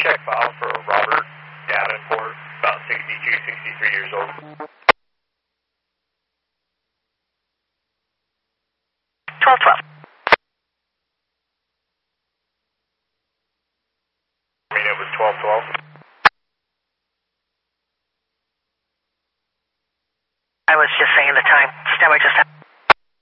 check file for Robert Davenport, about 62, 63 years old. 1212. I mean, it was 1212. I was just saying the time. Stand by just a